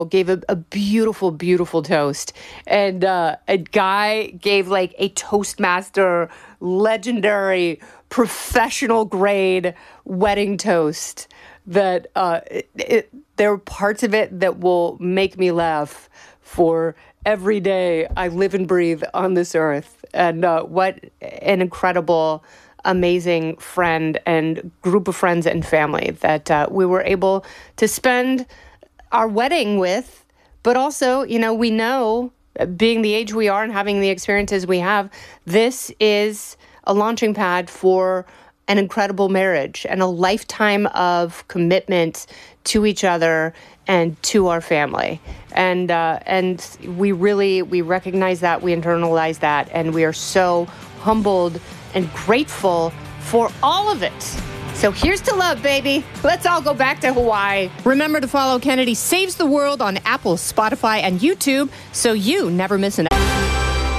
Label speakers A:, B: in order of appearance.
A: gave a beautiful, beautiful toast. And a guy gave like a Toastmaster legendary professional grade wedding toast that there are parts of it that will make me laugh for every day I live and breathe on this earth. And what an incredible, amazing friend and group of friends and family that we were able to spend our wedding with. But also, we know, being the age we are and having the experiences we have, this is a launching pad for an incredible marriage and a lifetime of commitment to each other and to our family. And we recognize that, we internalize that, and we are so humbled and grateful for all of it. So here's to love, baby. Let's all go back to Hawaii.
B: Remember to follow Kennedy Saves the World on Apple, Spotify, and YouTube so you never miss an episode.